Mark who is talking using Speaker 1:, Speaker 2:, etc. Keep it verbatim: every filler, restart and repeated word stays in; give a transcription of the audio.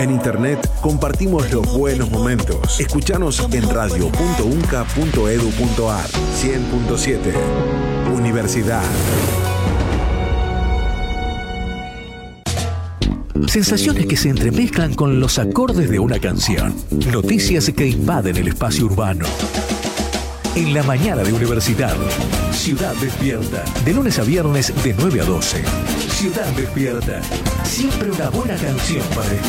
Speaker 1: En internet compartimos los buenos momentos. Escuchanos en radio punto unca punto edu punto ar. cien punto siete. Universidad.
Speaker 2: Sensaciones que se entremezclan con los acordes de una canción. Noticias que invaden el espacio urbano. En la mañana de Universidad. Ciudad Despierta. De lunes a viernes de nueve a doce. Ciudad Despierta. Siempre una buena canción para escuchar.